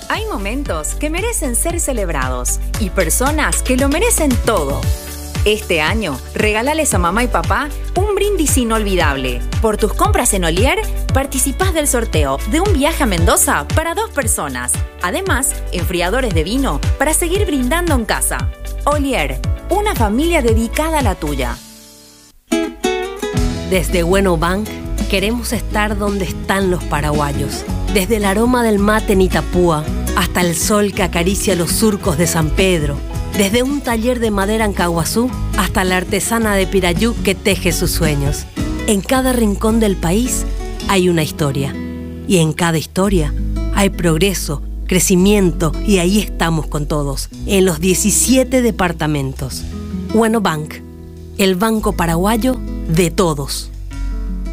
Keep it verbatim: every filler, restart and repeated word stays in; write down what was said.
Hay momentos que merecen ser celebrados y personas que lo merecen todo. Este año, regálales a mamá y papá un brindis inolvidable. Por tus compras en Olier, participás del sorteo de un viaje a Mendoza para dos personas. Además, enfriadores de vino para seguir brindando en casa. Olier, una familia dedicada a la tuya. Desde Bueno Bank queremos estar donde están los paraguayos. Desde el aroma del mate en Itapúa hasta el sol que acaricia los surcos de San Pedro. Desde un taller de madera en Caguazú hasta la artesana de Pirayú que teje sus sueños. En cada rincón del país hay una historia. Y en cada historia hay progreso, crecimiento, y ahí estamos con todos, en los diecisiete departamentos. Bueno Bank, el banco paraguayo de todos.